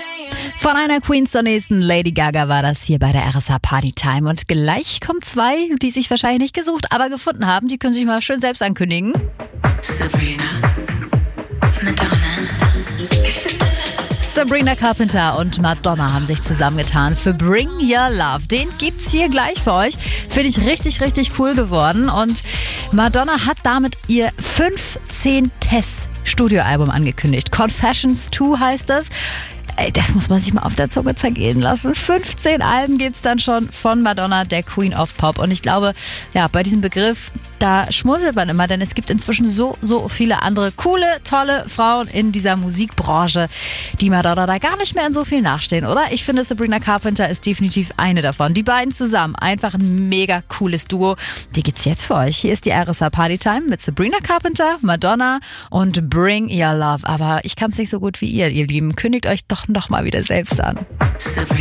Von einer Queen zur nächsten, Lady Gaga war das hier bei der RSA Partytime. Und gleich kommen zwei, die sich wahrscheinlich nicht gesucht, aber gefunden haben. Die können sich mal schön selbst ankündigen. Sabrina, Madonna. Sabrina Carpenter und Madonna haben sich zusammengetan für Bring Your Love. Den gibt's hier gleich für euch. Finde ich richtig, richtig cool geworden. Und Madonna hat damit ihr 15. Studioalbum angekündigt. Confessions 2 heißt das. Das muss man sich mal auf der Zunge zergehen lassen. 15 Alben gibt's dann schon von Madonna, der Queen of Pop. Und ich glaube, ja, bei diesem Begriff, da schmunzelt man immer, denn es gibt inzwischen so viele andere coole, tolle Frauen in dieser Musikbranche, die Madonna da gar nicht mehr in so viel nachstehen, oder? Ich finde, Sabrina Carpenter ist definitiv eine davon. Die beiden zusammen, einfach ein mega cooles Duo. Die gibt's jetzt für euch. Hier ist die RSA Partytime mit Sabrina Carpenter, Madonna und Bring Your Love. Aber ich kann's nicht so gut wie ihr Lieben. Kündigt euch doch noch mal wieder selbst an. Sabrina.